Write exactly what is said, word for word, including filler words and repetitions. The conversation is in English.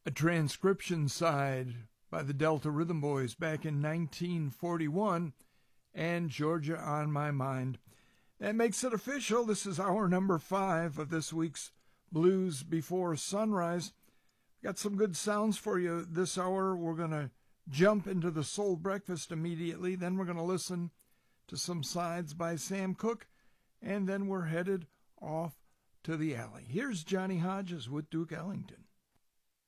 A transcription side by the Delta Rhythm Boys back in nineteen forty-one, and Georgia on My Mind. That makes it official. This is hour number five of this week's Blues Before Sunrise. Got some good sounds for you this hour. We're going to jump into the Soul Breakfast immediately. Then we're going to listen to some sides by Sam Cooke, and then we're headed off to the alley. Here's Johnny Hodges with Duke Ellington.